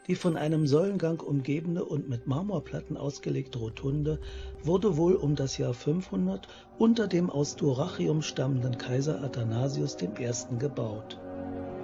Die von einem Säulengang umgebene und mit Marmorplatten ausgelegte Rotunde wurde wohl um das Jahr 500 unter dem aus Dyrrhachium stammenden Kaiser Athanasius I. gebaut.